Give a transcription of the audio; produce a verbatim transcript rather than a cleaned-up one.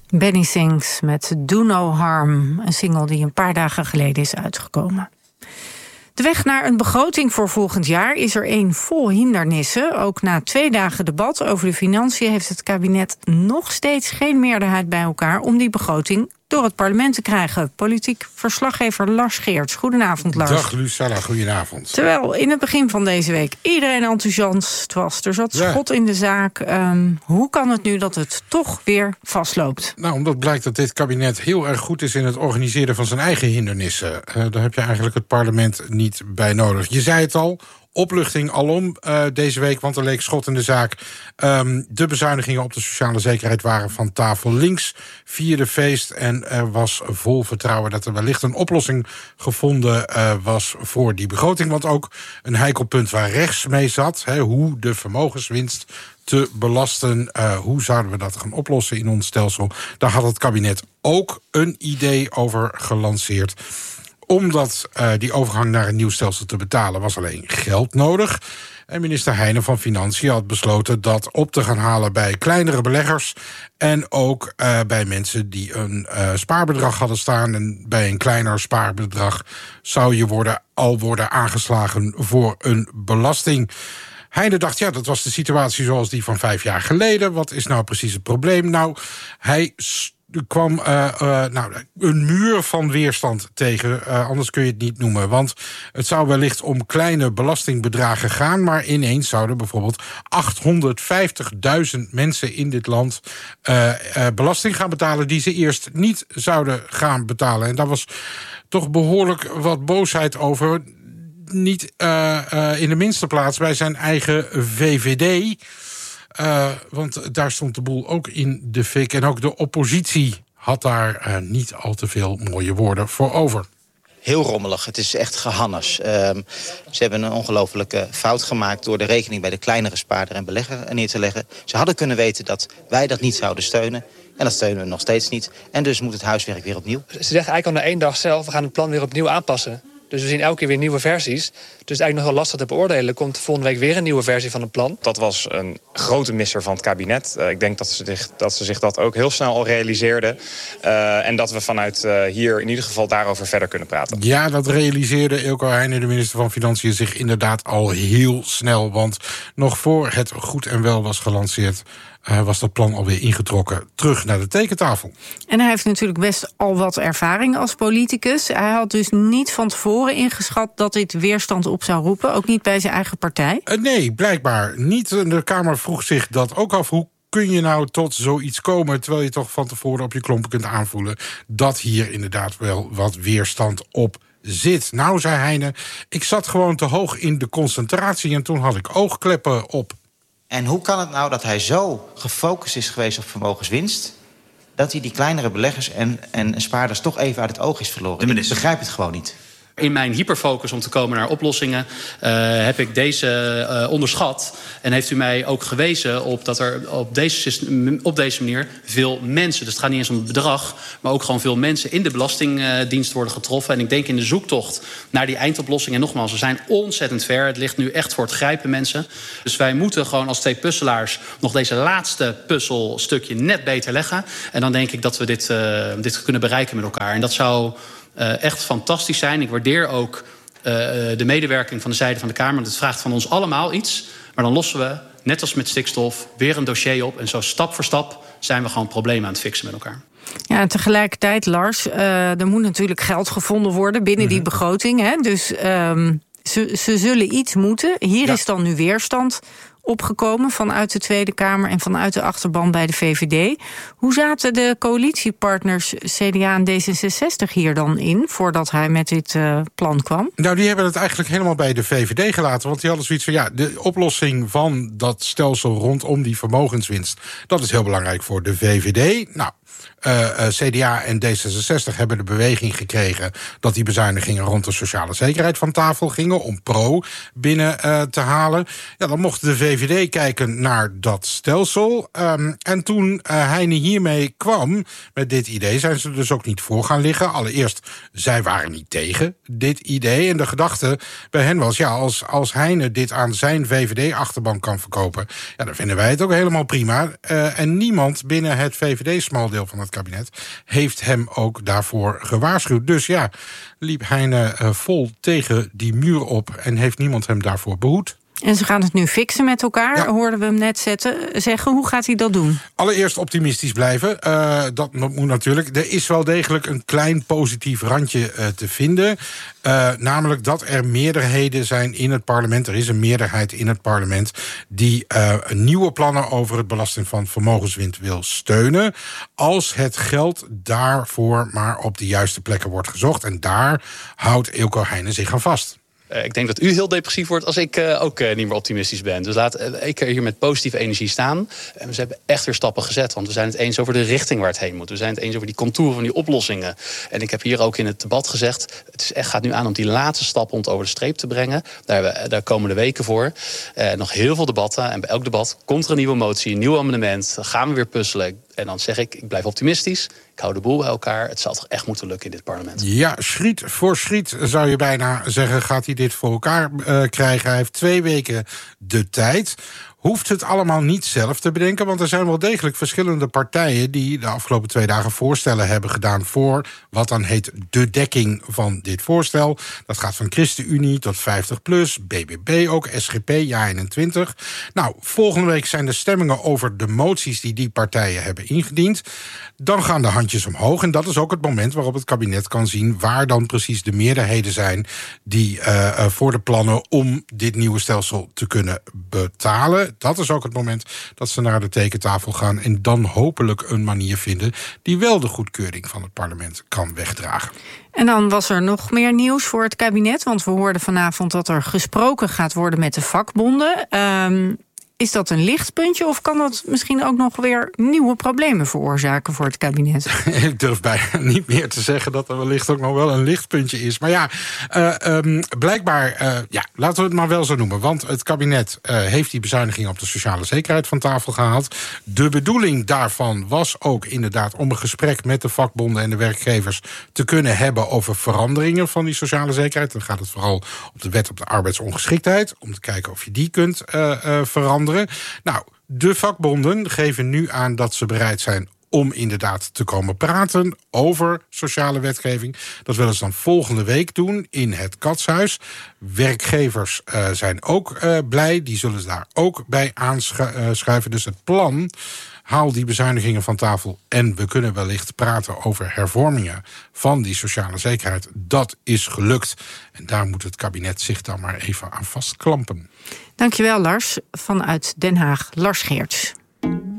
Benny Sings met Do No Harm, een single die een paar dagen geleden is uitgekomen. De weg naar een begroting voor volgend jaar is er één vol hindernissen. Ook na twee dagen debat over de financiën heeft het kabinet nog steeds geen meerderheid bij elkaar om die begroting door het parlement te krijgen. Politiek verslaggever Lars Geerts. Goedenavond, Lars. Dag, Lucella. Goedenavond. Terwijl in het begin van deze week iedereen enthousiast was. Er zat schot ja. in de zaak. Um, hoe kan het nu dat het toch weer vastloopt? Nou, omdat blijkt dat dit kabinet heel erg goed is in het organiseren van zijn eigen hindernissen. Uh, daar heb je eigenlijk het parlement niet bij nodig. Je zei het al. Opluchting alom uh, deze week, want er leek schot in de zaak. Um, de bezuinigingen op de sociale zekerheid waren van tafel. Links vierde feest en er was vol vertrouwen dat er wellicht een oplossing gevonden uh, was voor die begroting. Want ook een heikel punt waar rechts mee zat, he, hoe de vermogenswinst te belasten. Uh, hoe zouden we dat gaan oplossen in ons stelsel? Daar had het kabinet ook een idee over gelanceerd. Omdat uh, die overgang naar een nieuw stelsel te betalen was alleen geld nodig. En minister Heijnen van Financiën had besloten dat op te gaan halen bij kleinere beleggers en ook uh, bij mensen die een uh, spaarbedrag hadden staan. En bij een kleiner spaarbedrag zou je worden, al worden aangeslagen voor een belasting. Heijnen dacht, ja, dat was de situatie zoals die van vijf jaar geleden. Wat is nou precies het probleem? Nou, hij Er kwam uh, uh, nou, een muur van weerstand tegen, uh, anders kun je het niet noemen. Want het zou wellicht om kleine belastingbedragen gaan, maar ineens zouden bijvoorbeeld achthonderdvijftigduizend mensen in dit land uh, uh, belasting gaan betalen die ze eerst niet zouden gaan betalen. En daar was toch behoorlijk wat boosheid over. Niet uh, uh, in de minste plaats bij zijn eigen V V D. Uh, want daar stond de boel ook in de fik. En ook de oppositie had daar uh, niet al te veel mooie woorden voor over. Heel rommelig, het is echt gehannes. Uh, ze hebben een ongelofelijke fout gemaakt door de rekening bij de kleinere spaarder en belegger neer te leggen. Ze hadden kunnen weten dat wij dat niet zouden steunen. En dat steunen we nog steeds niet. En dus moet het huiswerk weer opnieuw. Ze zeggen eigenlijk al na één dag zelf, we gaan het plan weer opnieuw aanpassen. Dus we zien elke keer weer nieuwe versies. Dus het is eigenlijk nog wel lastig te beoordelen. Er komt volgende week weer een nieuwe versie van het plan. Dat was een grote misser van het kabinet. Uh, ik denk dat ze, zich, dat ze zich dat ook heel snel al realiseerden. Uh, en dat we vanuit uh, hier in ieder geval daarover verder kunnen praten. Ja, dat realiseerde Eelco Heijnen, de minister van Financiën, zich inderdaad al heel snel. Want nog voor het goed en wel was gelanceerd, Uh, was dat plan alweer ingetrokken terug naar de tekentafel. En hij heeft natuurlijk best al wat ervaring als politicus. Hij had dus niet van tevoren ingeschat dat dit weerstand op zou roepen. Ook niet bij zijn eigen partij? Uh, nee, blijkbaar niet. De Kamer vroeg zich dat ook af. Hoe kun je nou tot zoiets komen, terwijl je toch van tevoren op je klompen kunt aanvoelen dat hier inderdaad wel wat weerstand op zit? Nou, zei Heijnen, ik zat gewoon te hoog in de concentratie en toen had ik oogkleppen op. En hoe kan het nou dat hij zo gefocust is geweest op vermogenswinst, dat hij die kleinere beleggers en, en spaarders toch even uit het oog is verloren? Ik begrijp het gewoon niet. In mijn hyperfocus om te komen naar oplossingen uh, heb ik deze uh, onderschat. En heeft u mij ook gewezen op dat er op deze, op deze manier veel mensen, dus het gaat niet eens om het bedrag, maar ook gewoon veel mensen in de Belastingdienst worden getroffen. En ik denk in de zoektocht naar die eindoplossing, en nogmaals, we zijn ontzettend ver. Het ligt nu echt voor het grijpen, mensen. Dus wij moeten gewoon als twee puzzelaars nog deze laatste puzzelstukje net beter leggen. En dan denk ik dat we dit, uh, dit kunnen bereiken met elkaar. En dat zou Uh, echt fantastisch zijn. Ik waardeer ook uh, de medewerking van de zijde van de Kamer. Want het vraagt van ons allemaal iets. Maar dan lossen we, net als met stikstof, weer een dossier op. En zo stap voor stap zijn we gewoon problemen aan het fixen met elkaar. Ja, en tegelijkertijd, Lars, uh, er moet natuurlijk geld gevonden worden binnen mm-hmm. die begroting. Hè? Dus um, ze, ze zullen iets moeten. Hier ja. is dan nu weerstand opgekomen vanuit de Tweede Kamer en vanuit de achterban bij de V V D. Hoe zaten de coalitiepartners C D A en D zesenzestig hier dan in, voordat hij met dit uh, plan kwam? Nou, die hebben het eigenlijk helemaal bij de V V D gelaten, want die hadden zoiets van, ja, de oplossing van dat stelsel rondom die vermogenswinst, dat is heel belangrijk voor de V V D. Nou, Uh, uh, C D A en D zesenzestig hebben de beweging gekregen dat die bezuinigingen rond de sociale zekerheid van tafel gingen om pro binnen uh, te halen. Ja, dan mocht de V V V D kijken naar dat stelsel. Um, en toen uh, Heine hiermee kwam met dit idee, zijn ze dus ook niet voor gaan liggen. Allereerst, zij waren niet tegen dit idee. En de gedachte bij hen was, ja, als, als Heine dit aan zijn V V D-achterban kan verkopen, ja, dan vinden wij het ook helemaal prima. Uh, en niemand binnen het V V D-smaldeel van het kabinet heeft hem ook daarvoor gewaarschuwd. Dus ja, liep Heine uh, vol tegen die muur op en heeft niemand hem daarvoor behoed. En ze gaan het nu fixen met elkaar, ja. Hoorden we hem net zetten, zeggen. Hoe gaat hij dat doen? Allereerst optimistisch blijven. Uh, dat moet natuurlijk. Er is wel degelijk een klein positief randje uh, te vinden. Uh, namelijk dat er meerderheden zijn in het parlement. Er is een meerderheid in het parlement die uh, nieuwe plannen over het belasting van vermogenswinst wil steunen, als het geld daarvoor maar op de juiste plekken wordt gezocht. En daar houdt Eelco Heine zich aan vast. Uh, ik denk dat u heel depressief wordt als ik uh, ook uh, niet meer optimistisch ben. Dus laat uh, ik hier met positieve energie staan. En we hebben echt weer stappen gezet. Want we zijn het eens over de richting waar het heen moet. We zijn het eens over die contouren van die oplossingen. En ik heb hier ook in het debat gezegd, het is echt, gaat nu aan om die laatste stap om het over de streep te brengen. Daar, hebben we, daar komen de weken voor. Uh, nog heel veel debatten. En bij elk debat komt er een nieuwe motie, een nieuw amendement. Dan gaan we weer puzzelen. En dan zeg ik, ik blijf optimistisch. Ik hou de boel bij elkaar. Het zal toch echt moeten lukken in dit parlement. Ja, schriet voor schriet zou je bijna zeggen, gaat hij dit voor elkaar uh, krijgen. Hij heeft twee weken de tijd. Hoeft het allemaal niet zelf te bedenken, want er zijn wel degelijk verschillende partijen die de afgelopen twee dagen voorstellen hebben gedaan voor wat dan heet de dekking van dit voorstel. Dat gaat van ChristenUnie tot vijftig plus, B B B ook, S G P, Ja eenentwintig. Nou, volgende week zijn de stemmingen over de moties die die partijen hebben ingediend. Dan gaan de handjes omhoog en dat is ook het moment waarop het kabinet kan zien waar dan precies de meerderheden zijn die uh, voor de plannen om dit nieuwe stelsel te kunnen betalen. Dat is ook het moment dat ze naar de tekentafel gaan en dan hopelijk een manier vinden die wel de goedkeuring van het parlement kan wegdragen. En dan was er nog meer nieuws voor het kabinet, want we hoorden vanavond dat er gesproken gaat worden met de vakbonden. Um, Is dat een lichtpuntje of kan dat misschien ook nog weer nieuwe problemen veroorzaken voor het kabinet? Ik durf bijna niet meer te zeggen dat er wellicht ook nog wel een lichtpuntje is. Maar ja, uh, um, blijkbaar, uh, ja, laten we het maar wel zo noemen. Want het kabinet uh, heeft die bezuiniging op de sociale zekerheid van tafel gehaald. De bedoeling daarvan was ook inderdaad om een gesprek met de vakbonden en de werkgevers te kunnen hebben over veranderingen van die sociale zekerheid. Dan gaat het vooral op de wet op de arbeidsongeschiktheid, om te kijken of je die kunt uh, uh, veranderen. Nou, de vakbonden geven nu aan dat ze bereid zijn om inderdaad te komen praten over sociale wetgeving. Dat willen ze dan volgende week doen in het Katshuis. Werkgevers uh, zijn ook uh, blij, die zullen ze daar ook bij aanschuiven. Dus het plan, haal die bezuinigingen van tafel en we kunnen wellicht praten over hervormingen van die sociale zekerheid. Dat is gelukt. En daar moet het kabinet zich dan maar even aan vastklampen. Dankjewel, Lars. Vanuit Den Haag, Lars Geerts.